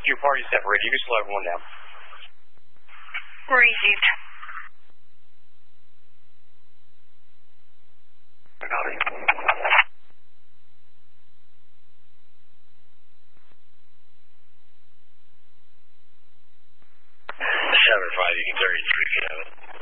Your party separated. You can slow everyone down. Received. Copy. 7-5, you can 33 if you have it.